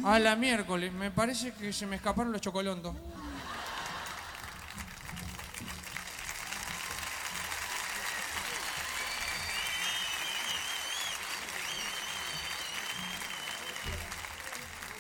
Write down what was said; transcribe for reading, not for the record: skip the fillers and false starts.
A la miércoles. Me parece que se me escaparon los chocolontos.